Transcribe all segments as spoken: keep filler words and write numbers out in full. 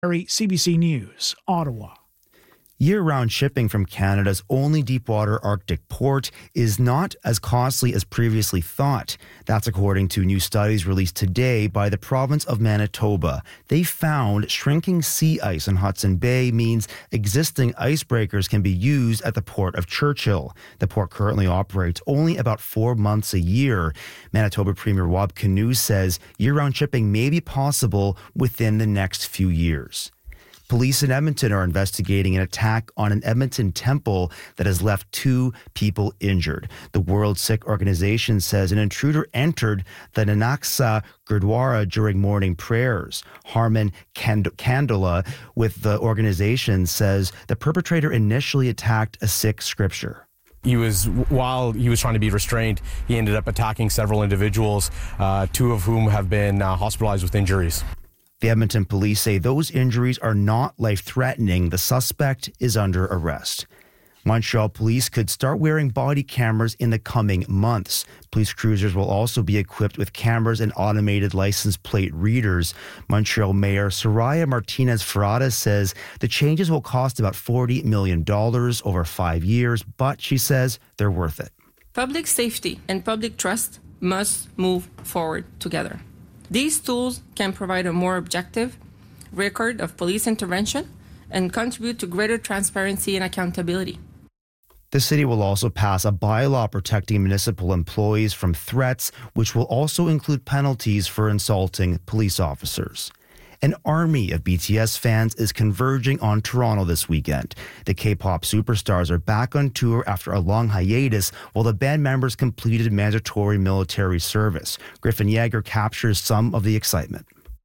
C B C News, Ottawa. Year-round shipping from Canada's only deepwater Arctic port is not as costly as previously thought. That's according to new studies released today by the province of Manitoba. They found shrinking sea ice in Hudson Bay means existing icebreakers can be used at the port of Churchill. The port currently operates only about four months a year. Manitoba Premier Rob Canoe says year-round shipping may be possible within the next few years. Police in Edmonton are investigating an attack on an Edmonton temple that has left two people injured. The World Sikh Organization says an intruder entered the Nanak Gurdwara during morning prayers. Harman Kandala with the organization says the perpetrator initially attacked a Sikh scripture. He was, while he was trying to be restrained, he ended up attacking several individuals, uh, two of whom have been uh, hospitalized with injuries. The Edmonton police say those injuries are not life-threatening. The suspect is under arrest. Montreal police could start wearing body cameras in the coming months. Police cruisers will also be equipped with cameras and automated license plate readers. Montreal Mayor Soraya Martinez-Ferrada says the changes will cost about forty million dollars over five years, but she says they're worth it. Public safety and public trust must move forward together. These tools can provide a more objective record of police intervention and contribute to greater transparency and accountability. The city will also pass a bylaw protecting municipal employees from threats, which will also include penalties for insulting police officers. An army of B T S fans is converging on Toronto this weekend. The K-pop superstars are back on tour after a long hiatus while the band members completed mandatory military service. Griffin Yeager captures some of the excitement.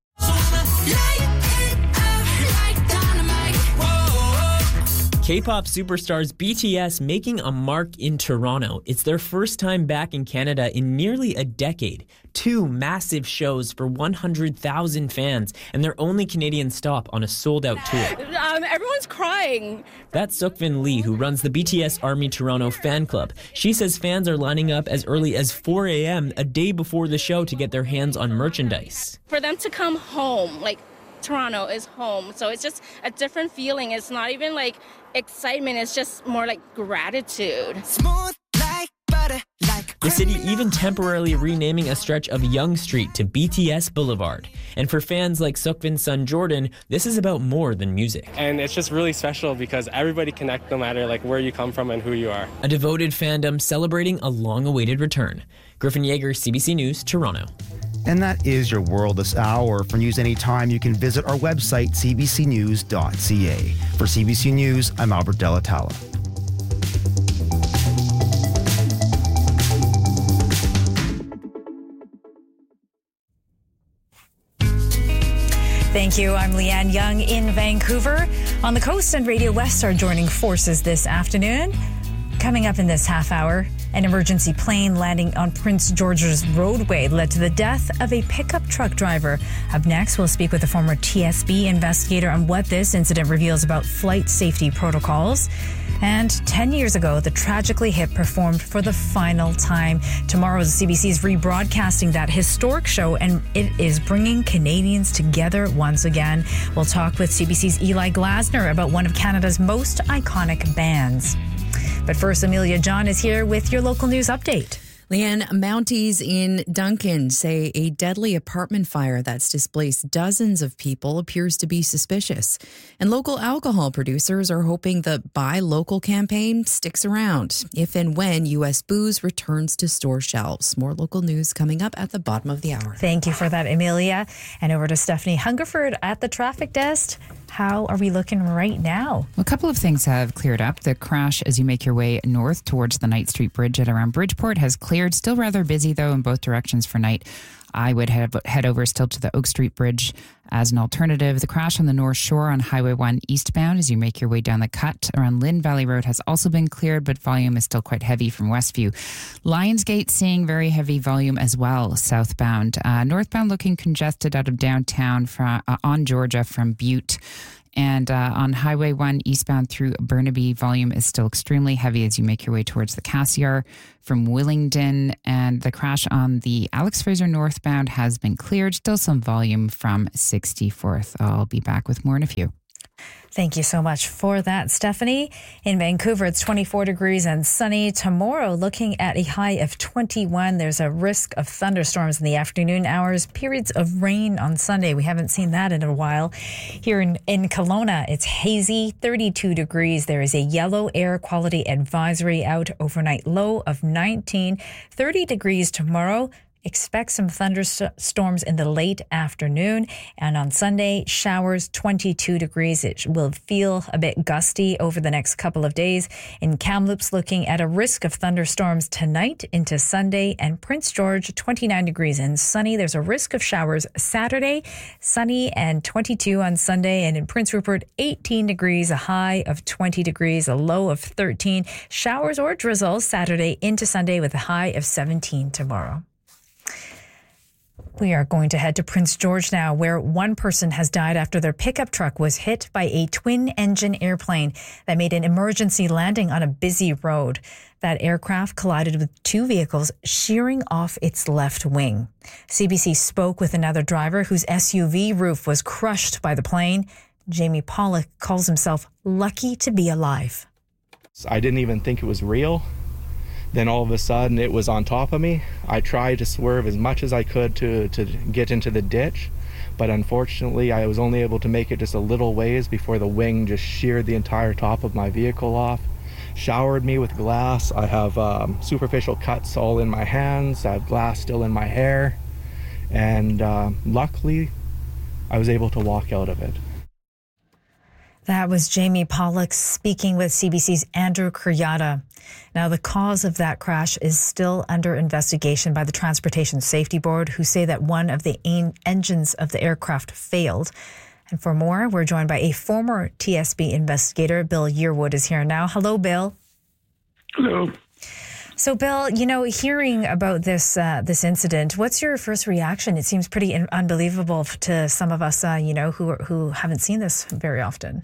K-pop superstars B T S making a mark in Toronto. It's their first time back in Canada in nearly a decade. Two massive shows for one hundred thousand fans and their only Canadian stop on a sold-out tour. Um, everyone's crying. That's Sukvin Lee, who runs the B T S Army Toronto fan club. She says fans are lining up as early as four a.m. a day before the show to get their hands on merchandise. For them to come home, like Toronto is home, so it's just a different feeling. It's not even like excitement, it's just more like gratitude. Smooth like butter, like the city even temporarily renaming a stretch of Yonge Street to B T S Boulevard. And for fans like Sukvin's son Jordan, this is about more than music. And it's just really special because everybody connects no matter like where you come from and who you are. A devoted fandom celebrating a long-awaited return. Griffin Yeager, C B C News, Toronto. And that is your world this hour. For news anytime, you can visit our website, c b c news dot c a. For C B C News, I'm Albert Delatalla. Thank you. I'm Leanne Young in Vancouver. On the coast and Radio West are joining forces this afternoon. Coming up in this half hour, an emergency plane landing on Prince George's roadway led to the death of a pickup truck driver. Up next, we'll speak with a former T S B investigator on what this incident reveals about flight safety protocols. And ten years ago, the Tragically Hip performed for the final time. Tomorrow, the C B C is rebroadcasting that historic show, and it is bringing Canadians together once again. We'll talk with C B C's Eli Glasner about one of Canada's most iconic bands. But first, Amelia John is here with your local news update. Leanne, Mounties in Duncan say a deadly apartment fire that's displaced dozens of people appears to be suspicious. And local alcohol producers are hoping the Buy Local campaign sticks around if and when U S booze returns to store shelves. More local news coming up at the bottom of the hour. Thank you for that, Amelia. And over to Stephanie Hungerford at the traffic desk. How are we looking right now? A couple of things have cleared up. The crash as you make your way north towards the Knight Street Bridge at around Bridgeport has cleared. Still rather busy, though, in both directions for Knight. I would head, head over still to the Oak Street Bridge as an alternative. The crash on the North Shore on Highway one eastbound as you make your way down the cut around Lynn Valley Road has also been cleared, but volume is still quite heavy from Westview. Lionsgate seeing very heavy volume as well southbound. Uh, northbound looking congested out of downtown from, uh, on Georgia from Butte And uh, on Highway one eastbound through Burnaby, volume is still extremely heavy as you make your way towards the Cassiar from Willingdon. And the crash on the Alex Fraser northbound has been cleared. Still some volume from sixty-fourth. I'll be back with more in a few. Thank you so much for that, Stephanie. In Vancouver, it's twenty-four degrees and sunny. Tomorrow, looking at a high of twenty-one. There's a risk of thunderstorms in the afternoon hours, periods of rain on Sunday. We haven't seen that in a while. Here in, in Kelowna, it's hazy, thirty-two degrees. There is a yellow air quality advisory out overnight, low of nineteen, thirty degrees tomorrow. Expect some thunderstorms in the late afternoon. And on Sunday, showers, twenty-two degrees. It will feel a bit gusty over the next couple of days. In Kamloops, looking at a risk of thunderstorms tonight into Sunday. And Prince George, twenty-nine degrees and sunny. There's a risk of showers Saturday, sunny and twenty-two on Sunday. And in Prince Rupert, eighteen degrees, a high of twenty degrees, a low of thirteen. Showers or drizzles Saturday into Sunday with a high of seventeen tomorrow. We are going to head to Prince George now, where one person has died after their pickup truck was hit by a twin-engine airplane that made an emergency landing on a busy road. That aircraft collided with two vehicles, shearing off its left wing. C B C spoke with another driver whose S U V roof was crushed by the plane. Jamie Pollock calls himself lucky to be alive. I didn't even think it was real. Then all of a sudden it was on top of me. I tried to swerve as much as I could to, to get into the ditch, but unfortunately I was only able to make it just a little ways before the wing just sheared the entire top of my vehicle off, showered me with glass. I have um, superficial cuts all in my hands. I have glass still in my hair, and uh, luckily I was able to walk out of it. That was Jamie Pollock speaking with C B C's Andrew Kuryata. Now, the cause of that crash is still under investigation by the Transportation Safety Board, who say that one of the en- engines of the aircraft failed. And for more, we're joined by a former T S B investigator. Bill Yearwood is here now. Hello, Bill. Hello. So, Bill, you know, hearing about this uh, this incident, what's your first reaction? It seems pretty in- unbelievable to some of us, uh, you know, who are, who haven't seen this very often.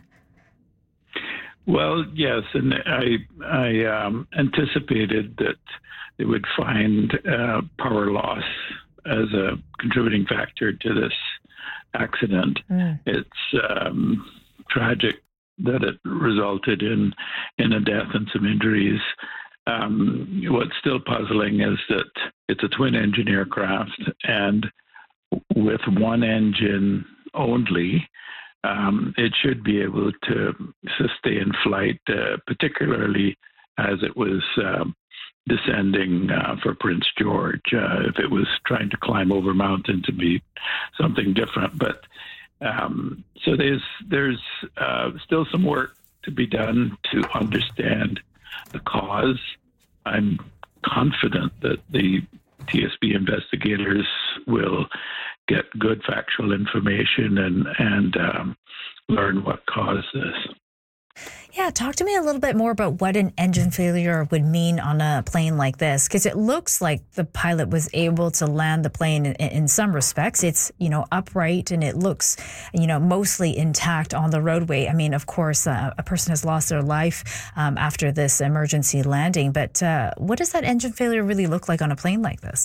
Well, yes, and I I um, anticipated that they would find uh, power loss as a contributing factor to this accident. Mm. It's um, tragic that it resulted in in a death and some injuries. Um, what's still puzzling is that it's a twin-engine aircraft, and with one engine only, um, it should be able to sustain flight, uh, particularly as it was um, descending uh, for Prince George. Uh, if it was trying to climb over mountains, it'd be something different. But um, so there's there's uh, still some work to be done to understand the cause. I'm confident that the T S B investigators will get good factual information and and um, learn what caused this. Yeah, talk to me a little bit more about what an engine failure would mean on a plane like this, because it looks like the pilot was able to land the plane in, in some respects. It's, you know, upright and it looks, you know, mostly intact on the roadway. I mean, of course, uh, a person has lost their life um, after this emergency landing, but uh, what does that engine failure really look like on a plane like this?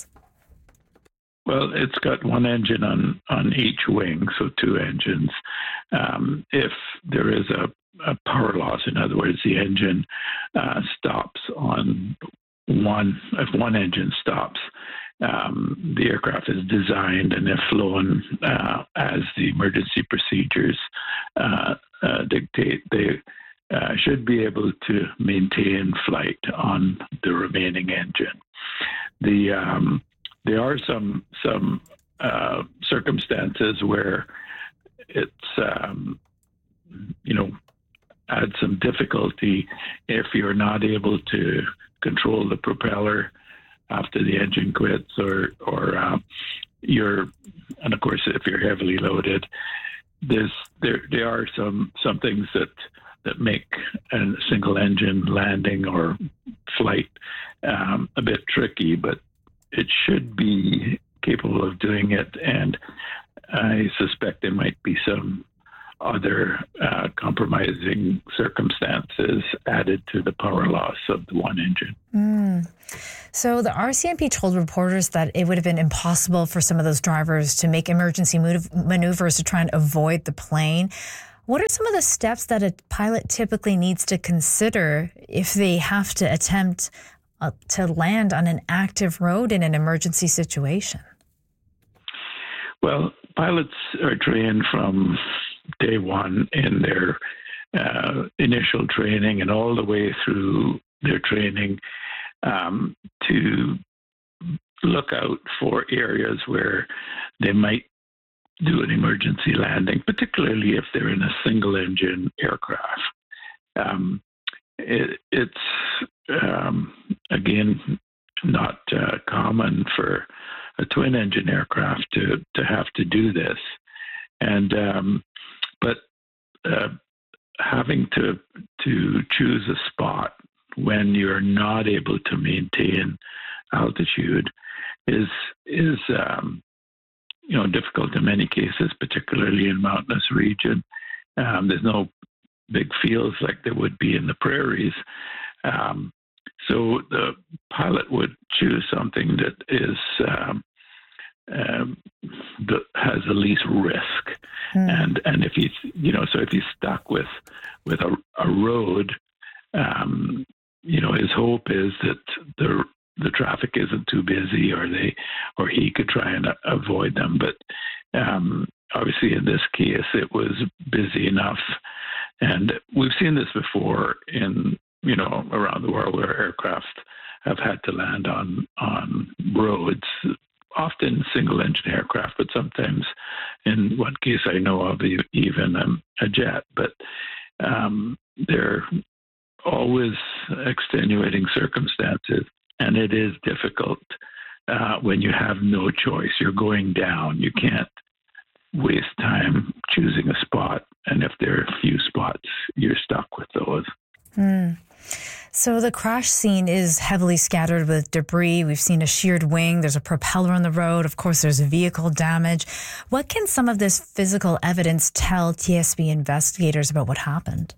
Well, it's got one engine on, on each wing, so two engines. Um, if there is a a power loss, in other words, the engine uh, stops on one, if one engine stops, um, the aircraft is designed and if flown uh, as the emergency procedures uh, uh, dictate, they uh, should be able to maintain flight on the remaining engine. The um, there are some some uh, circumstances where it's um, you know add some difficulty if you're not able to control the propeller after the engine quits, or or uh, you're, and of course if you're heavily loaded, there's there there are some some things that that make a single engine landing or flight um, a bit tricky, but it should be capable of doing it. And I suspect there might be some other uh, compromising circumstances added to the power loss of the one engine. Mm. So the R C M P told reporters that it would have been impossible for some of those drivers to make emergency move- maneuvers to try and avoid the plane. What are some of the steps that a pilot typically needs to consider if they have to attempt uh, to land on an active road in an emergency situation? Well, pilots are trained from day one in their uh, initial training and all the way through their training um, to look out for areas where they might do an emergency landing, particularly if they're in a single-engine aircraft. Um, it, it's, um, again, not uh, common for a twin-engine aircraft to, to have to do this. And um, but uh, having to to choose a spot when you're not able to maintain altitude is is um, you know, difficult in many cases, particularly in mountainous region. Um, there's no big fields like there would be in the prairies. Um, so the pilot would choose something that is um, um, that has the least risk. Mm. And and if he's you know, so if he's stuck with with a, a road, um, you know, his hope is that the the traffic isn't too busy, or they, or he could try and avoid them. But um, obviously, in this case, it was busy enough, and we've seen this before in you know around the world where aircraft have had to land on on roads, often single-engine aircraft, but sometimes, in one case I know of, even um, a jet. But um, they're always extenuating circumstances. And it is difficult uh, when you have no choice. You're going down. You can't waste time choosing a spot. And if there are a few spots, you're stuck with those. Mm. So the crash scene is heavily scattered with debris. We've seen a sheared wing. There's a propeller on the road. Of course, there's vehicle damage. What can some of this physical evidence tell T S B investigators about what happened?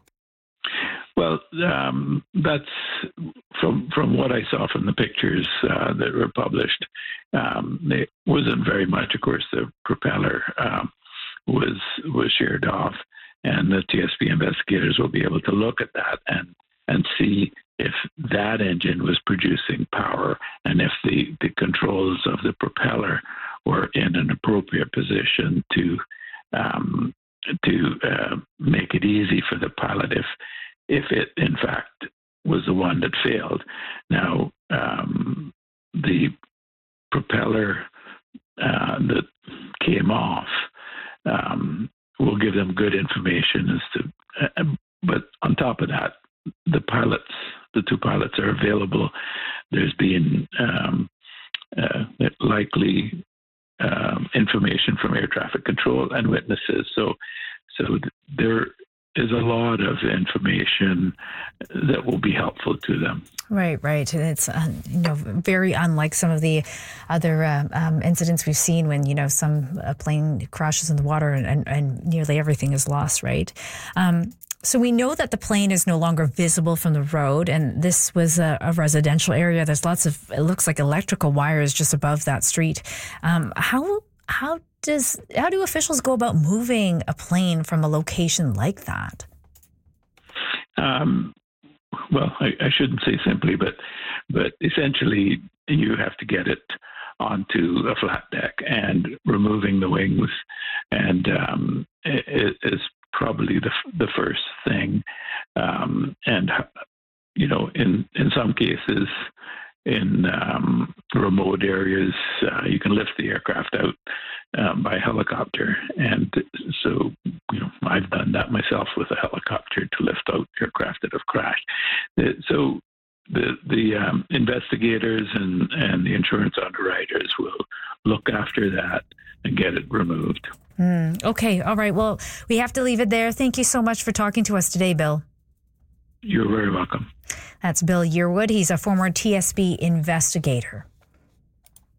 Well, um, that's from from what I saw from the pictures uh, that were published. Um, it wasn't very much. Of course, the propeller um, was was sheared off, and the T S B investigators will be able to look at that and and see if that engine was producing power and if the, the controls of the propeller were in an appropriate position to um, to uh, make it easy for the pilot if if it, in fact, was the one that failed. Now, um, the propeller uh, that came off um, will give them good information as to, uh, but on top of that, the pilots, the two pilots are available. There's been um, uh, likely um, information from air traffic control and witnesses. So, so there is a lot of information that will be helpful to them. Right, right. And it's, uh, you know, very unlike some of the other uh, um, incidents we've seen when, you know, some uh, plane crashes in the water and, and, and nearly everything is lost, right? Um, so we know that the plane is no longer visible from the road, and this was a, a residential area. There's lots of, it looks like electrical wires just above that street. Um, how how does how do officials go about moving a plane from a location like that? Um, well, I, I shouldn't say simply, but but essentially you have to get it onto a flat deck, and removing the wings and um, is probably the the first thing. Um, and you know, in in some cases, in um, remote areas, uh, you can lift the aircraft out um, by helicopter. And so, you know, I've done that myself with a helicopter to lift out aircraft that have crashed. So the the um, investigators and, and the insurance underwriters will look after that and get it removed. Mm, okay. All right. Well, we have to leave it there. Thank you so much for talking to us today, Bill. You're very welcome. That's Bill Yearwood. He's a former T S B investigator.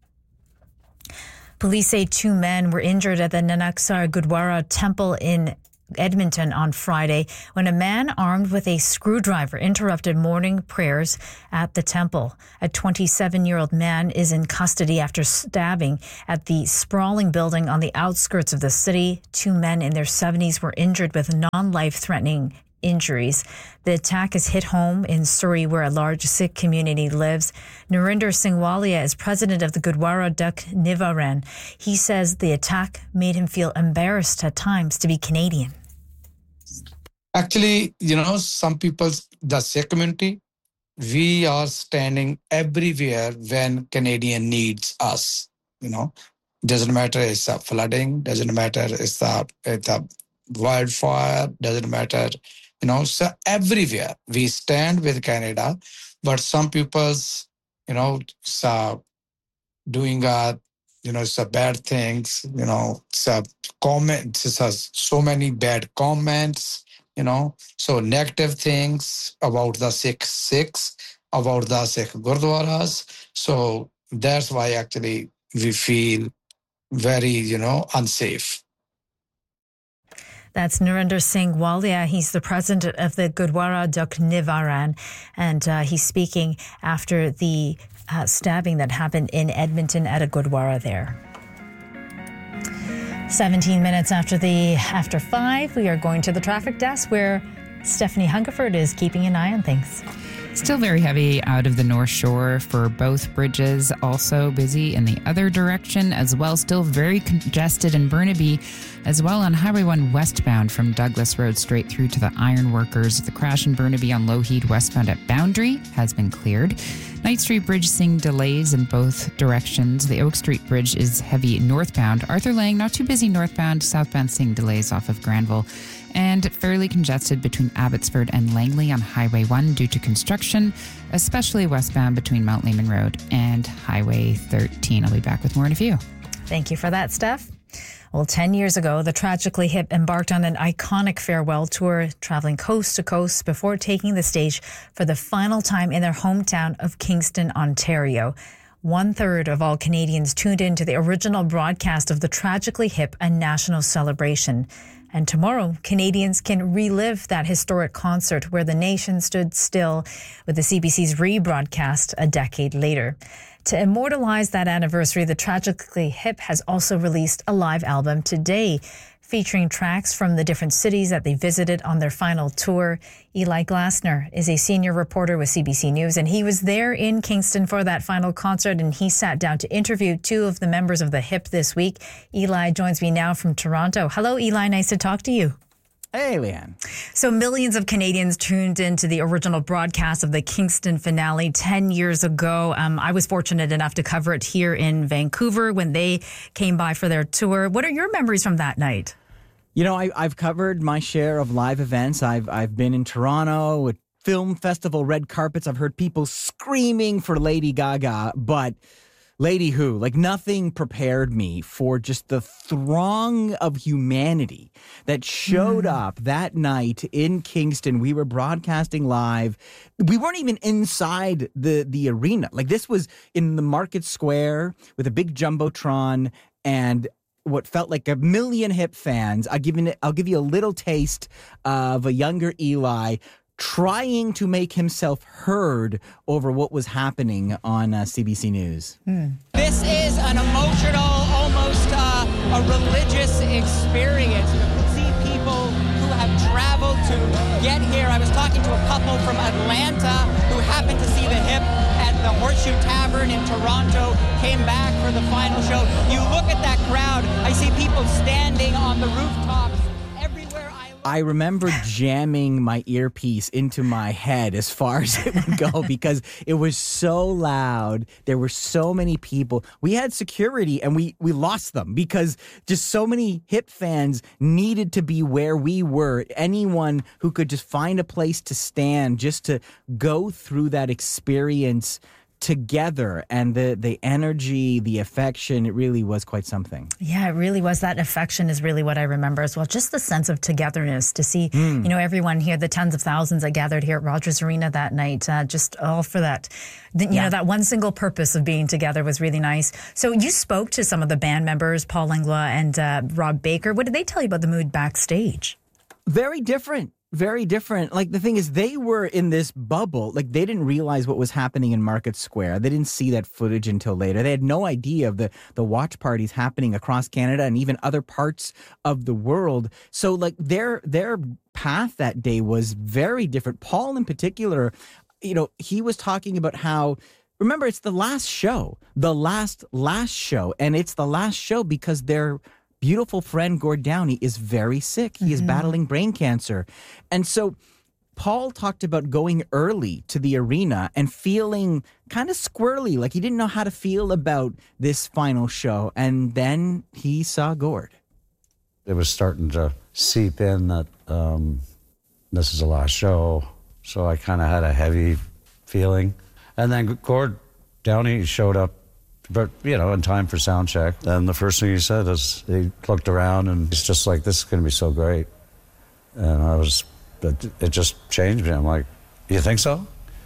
Police say two men were injured at the Nanaksar Gurdwara temple in Edmonton on Friday when a man armed with a screwdriver interrupted morning prayers at the temple. A twenty-seven-year-old man is in custody after stabbing at the sprawling building on the outskirts of the city. Two men in their seventies were injured with non-life-threatening injuries. The attack has hit home in Surrey, where a large Sikh community lives. Narinder Singh Walia is president of the Gurdwara Dukh Nivaran. He says the attack made him feel embarrassed at times to be Canadian. Actually, you know, some people, the Sikh community, we are standing everywhere when Canadian needs us. You know, doesn't matter it's a flooding, doesn't matter it's a, it's a wildfire, doesn't matter. You know, so everywhere we stand with Canada, but some people's, you know, so doing, uh, you know, some bad things, you know, so comments, so, so many bad comments, you know, so negative things about the Sikh Sikhs, about the Sikh Gurdwaras. So that's why actually we feel very, you know, unsafe. That's Narinder Singh Walia. He's the president of the Gurdwara Dukh Nivaran, and uh, he's speaking after the uh, stabbing that happened in Edmonton at a Gurdwara there. seventeen minutes after the after five, we are going to the traffic desk where Stephanie Hungerford is keeping an eye on things. Still very heavy out of the North Shore for both bridges. Also busy in the other direction as well. Still very congested in Burnaby as well on Highway one westbound from Douglas Road straight through to the Ironworkers. The crash in Burnaby on Lougheed westbound at Boundary has been cleared. Knight Street Bridge seeing delays in both directions. The Oak Street Bridge is heavy northbound. Arthur Lang, not too busy northbound. Southbound seeing delays off of Granville. And fairly congested between Abbotsford and Langley on Highway one due to construction, especially westbound between Mount Lehman Road and Highway thirteen. I'll be back with more in a few. Thank you for that, Steph. Well, ten years ago, the Tragically Hip embarked on an iconic farewell tour, traveling coast to coast before taking the stage for the final time in their hometown of Kingston, Ontario. One third of all Canadians tuned in to the original broadcast of the Tragically Hip, a national celebration. And tomorrow, Canadians can relive that historic concert where the nation stood still with the C B C's rebroadcast a decade later. To immortalize that anniversary, the Tragically Hip has also released a live album today, featuring tracks from the different cities that they visited on their final tour. Eli Glasner is a senior reporter with C B C News, and he was there in Kingston for that final concert, and he sat down to interview two of the members of the Hip this week. Eli joins me now from Toronto. Hello, Eli. Nice to talk to you. Hey, Leanne. So millions of Canadians tuned into the original broadcast of the Kingston finale ten years ago. Um, I was fortunate enough to cover it here in Vancouver when they came by for their tour. What are your memories from that night? You know, I, I've covered my share of live events. I've I've been in Toronto at film festival red carpets. I've heard people screaming for Lady Gaga, but Lady Who, like nothing prepared me for just the throng of humanity that showed mm. up that night in Kingston. We were broadcasting live. We weren't even inside the, the arena. Like this was in the Market Square with a big Jumbotron and what felt like a million Hip fans. I'll give you, I'll give you a little taste of a younger Eli trying to make himself heard over what was happening on uh, C B C News. Hmm. This is an emotional, almost uh, a religious experience. You can see people who have traveled to get here. I was talking to a couple from Atlanta who happened to see the Hip at the Horseshoe Tavern in Toronto, came back for the final show. You look at that crowd, I see people standing on the rooftops. I remember jamming my earpiece into my head as far as it would go because it was so loud. There were so many people. We had security and we, we lost them because just so many Hip fans needed to be where we were. Anyone who could just find a place to stand just to go through that experience together, and the the energy, the affection, it really was quite something. Yeah, it really was. That affection is really what I remember as well. Just the sense of togetherness to see, mm. you know, everyone here, the tens of thousands that gathered here at Rogers Arena that night, uh, just all for that, you yeah. know, that one single purpose of being together was really nice. So you spoke to some of the band members, Paul Langlois and uh, Rob Baker. What did they tell you about the mood backstage? Very different. Very different. Like, the thing is, they were in this bubble. Like, they didn't realize what was happening in Market Square. They didn't see that footage until later. They had no idea of the, the watch parties happening across Canada and even other parts of the world. So, like, their their path that day was very different. Paul, in particular, you know, he was talking about how, remember, it's the last show, the last, last show. And it's the last show because they're beautiful friend Gord Downie is very sick. He mm-hmm. is battling brain cancer. And so Paul talked about going early to the arena and feeling kind of squirrely, like he didn't know how to feel about this final show. And then he saw Gord. It was starting to seep in that um, this is the last show. So I kind of had a heavy feeling. And then Gord Downie showed up, but, you know, in time for sound check. And the first thing he said is he looked around and he's just like, this is going to be so great. And I was, it, it just changed me. I'm like, you think so?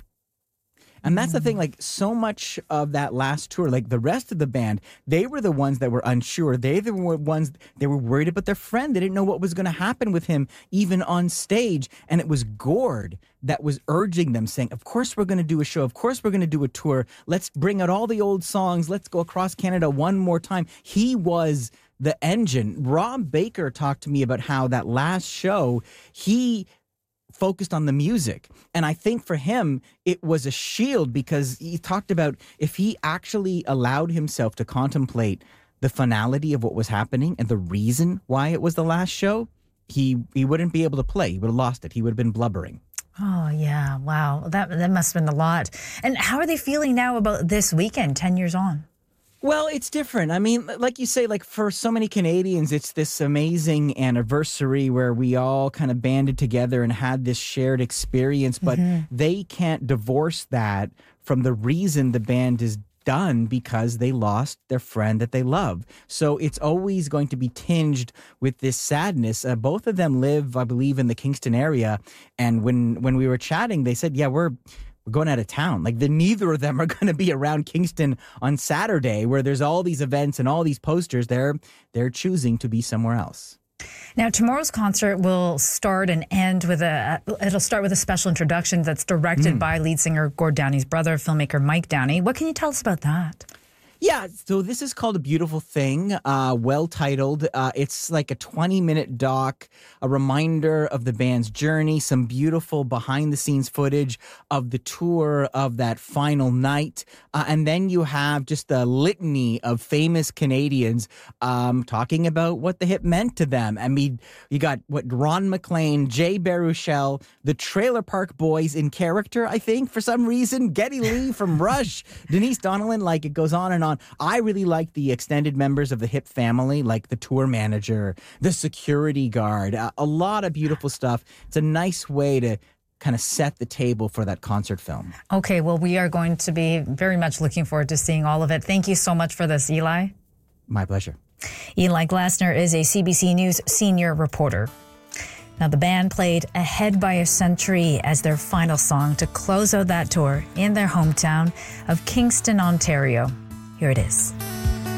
And that's the thing, like, so much of that last tour, like the rest of the band, they were the ones that were unsure. They were the ones, they were worried about their friend. They didn't know what was going to happen with him, even on stage. And it was Gord that was urging them, saying, of course we're going to do a show. Of course we're going to do a tour. Let's bring out all the old songs. Let's go across Canada one more time. He was the engine. Rob Baker talked to me about how that last show, he focused on the music. And I think for him, it was a shield because he talked about if he actually allowed himself to contemplate the finality of what was happening and the reason why it was the last show, he he wouldn't be able to play. He would have lost it. He would have been blubbering. Oh, yeah. Wow. That, that must have been a lot. And how are they feeling now about this weekend, ten years on? Well, it's different. I mean, like you say, like for so many Canadians, it's this amazing anniversary where we all kind of banded together and had this shared experience, but mm-hmm. they can't divorce that from the reason the band is done because they lost their friend that they love. So it's always going to be tinged with this sadness. Uh, both of them live, I believe, in the Kingston area. And when, when we were chatting, they said, yeah, we're We're going out of town. Like, the neither of them are going to be around Kingston on Saturday where there's all these events and all these posters. They're, they're choosing to be somewhere else. Now, tomorrow's concert will start and end with a, it'll start with a special introduction that's directed mm. by lead singer Gord Downie's brother, filmmaker Mike Downie. What can you tell us about that? Yeah, so this is called A Beautiful Thing, uh, well-titled. Uh, it's like a twenty-minute doc, a reminder of the band's journey, some beautiful behind-the-scenes footage of the tour of that final night. Uh, and then you have just a litany of famous Canadians um, talking about what the hit meant to them. I mean, you got, what, Ron McLean, Jay Baruchel, the Trailer Park Boys in character, I think, for some reason, Geddy Lee from Rush, Denise Donnellan, like, it goes on and on. I really like the extended members of the Hip family, like the tour manager, the security guard, uh, a lot of beautiful stuff. It's a nice way to kind of set the table for that concert film. Okay, well, we are going to be very much looking forward to seeing all of it. Thank you so much for this, Eli. My pleasure. Eli Glasner is a C B C News senior reporter. Now, the band played Ahead by a Century as their final song to close out that tour in their hometown of Kingston, Ontario. Here it is.